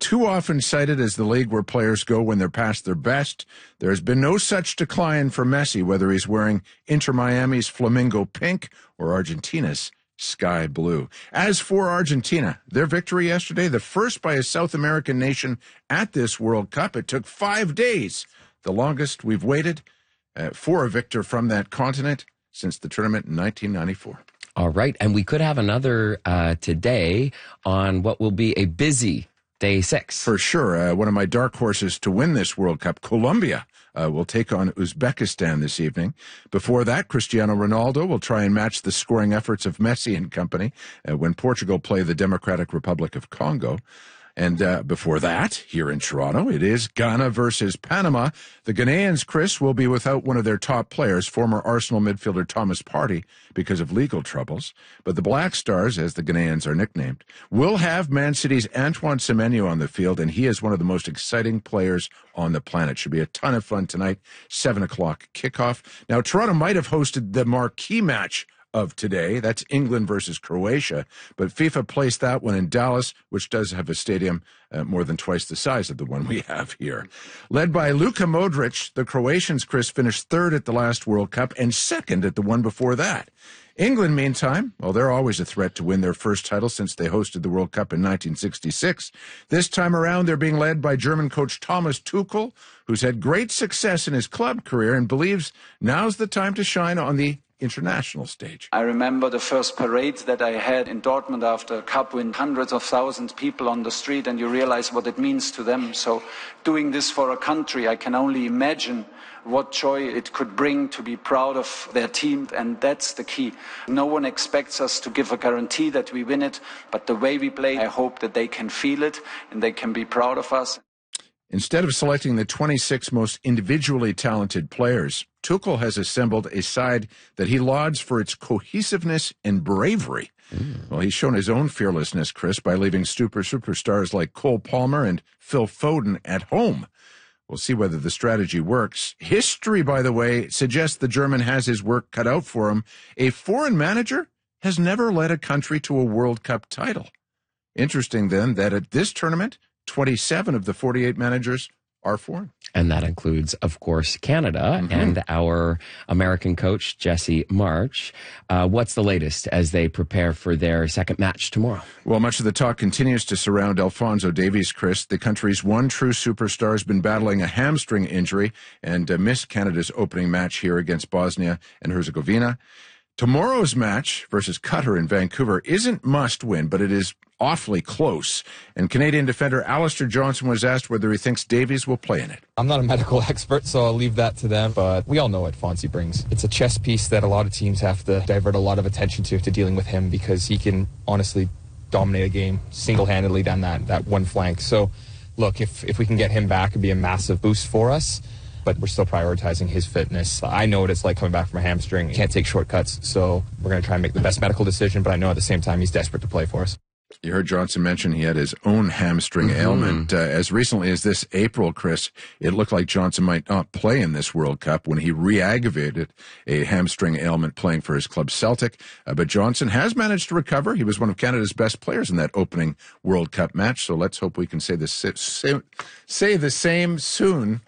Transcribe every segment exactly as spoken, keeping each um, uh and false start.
too often cited as the league where players go when they're past their best. There's been no such decline for Messi, whether he's wearing Inter Miami's flamingo pink or Argentina's sky blue. As for Argentina, their victory yesterday, the first by a South American nation at this World Cup. It took five days, the longest we've waited uh, for a victor from that continent since the tournament in nineteen ninety-four. All right, and we could have another uh, today on what will be a busy day six. For sure. Uh, one of my dark horses to win this World Cup, Colombia, uh, will take on Uzbekistan this evening. Before that, Cristiano Ronaldo will try and match the scoring efforts of Messi and company uh, when Portugal play the Democratic Republic of Congo. And uh, before that, here in Toronto, it is Ghana versus Panama. The Ghanaians, Chris, will be without one of their top players, former Arsenal midfielder Thomas Partey, because of legal troubles. But the Black Stars, as the Ghanaians are nicknamed, will have Man City's Antoine Semenyo on the field, and he is one of the most exciting players on the planet. Should be a ton of fun tonight, seven o'clock kickoff. Now, Toronto might have hosted the marquee match of today. That's England versus Croatia, but FIFA placed that one in Dallas, which does have a stadium uh, more than twice the size of the one we have here. Led by Luka Modric, the Croatians, Chris, finished third at the last World Cup and second at the one before that. England, meantime, well, they're always a threat to win their first title since they hosted the World Cup in nineteen sixty-six. This time around, they're being led by German coach Thomas Tuchel, who's had great success in his club career and believes now's the time to shine on the international stage. I remember the first parade that I had in Dortmund after a cup win, hundreds of thousands of people on the street, and you realize what it means to them. So doing this for a country, I can only imagine what joy it could bring to be proud of their team, and that's the key. No one expects us to give a guarantee that we win it, but the way we play, I hope that they can feel it and they can be proud of us. Instead of selecting the twenty-six most individually talented players, Tuchel has assembled a side that he lauds for its cohesiveness and bravery. Mm. Well, he's shown his own fearlessness, Chris, by leaving super superstars like Cole Palmer and Phil Foden at home. We'll see whether the strategy works. History, by the way, suggests the German has his work cut out for him. A foreign manager has never led a country to a World Cup title. Interesting, then, that at this tournament, twenty-seven of the forty-eight managers are foreign. And that includes, of course, Canada mm-hmm. and our American coach, Jesse March. Uh, what's the latest as they prepare for their second match tomorrow? Well, much of the talk continues to surround Alphonso Davies, Chris. The country's one true superstar has been battling a hamstring injury and uh, missed Canada's opening match here against Bosnia and Herzegovina. Tomorrow's match versus Qatar in Vancouver isn't must-win, but it is awfully close. And Canadian defender Alistair Johnson was asked whether he thinks Davies will play in it. I'm not a medical expert, so I'll leave that to them, but we all know what Fonzie brings. It's a chess piece that a lot of teams have to divert a lot of attention to, to dealing with him, because he can honestly dominate a game single-handedly down that, that one flank. So, look, if, if we can get him back, it'd be a massive boost for us. But we're still prioritizing his fitness. I know what it's like coming back from a hamstring. Can't take shortcuts, so we're going to try and make the best medical decision, but I know at the same time he's desperate to play for us. You heard Johnson mention he had his own hamstring mm-hmm. ailment. Uh, as recently as this April, Chris, it looked like Johnson might not play in this World Cup when he re-aggravated a hamstring ailment playing for his club Celtic. Uh, but Johnson has managed to recover. He was one of Canada's best players in that opening World Cup match, so let's hope we can say the, say, say the same soon.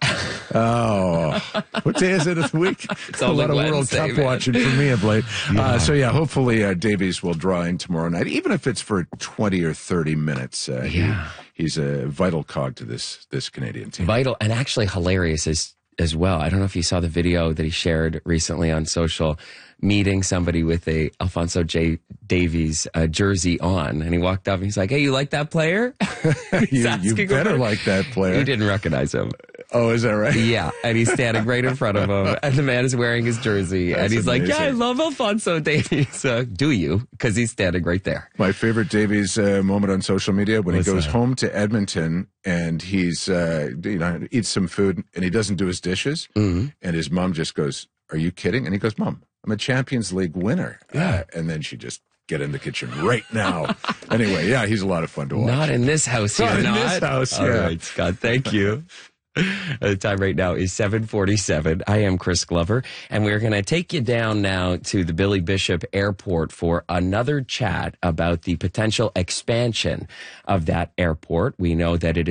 Oh, what day is it of the week? It's a lot of Wednesday, World Cup man. watching for me of late. Yeah. Uh, so, yeah, hopefully uh, Davies will draw in tomorrow night, even if it's for twenty or thirty minutes. Uh, yeah. He, he's a vital cog to this this Canadian team. Vital, and actually hilarious as, as well. I don't know if you saw the video that he shared recently on social, meeting somebody with a Alphonso J. Davies uh, jersey on, and he walked up and he's like, "Hey, you like that player?" you you better over. like that player. He didn't recognize him. Oh, is that right? Yeah, and he's standing right in front of him, and the man is wearing his jersey, That's and he's amazing. like, "Yeah, I love Alphonso Davies." Uh, do you? Because he's standing right there. My favorite Davies uh, moment on social media when What's he goes that? home to Edmonton and he's uh, you know eats some food and he doesn't do his dishes, mm-hmm. and his mom just goes, "Are you kidding?" And he goes, "Mom, I'm a Champions League winner." Yeah. Uh, and then she just get in the kitchen right now. Anyway, yeah, he's a lot of fun to watch. Not in this house. Not You're in not. this house. All yeah. right, Scott. Thank you. The time right now is seven forty-seven. I am Chris Glover, and we're going to take you down now to the Billy Bishop Airport for another chat about the potential expansion of that airport. We know that it is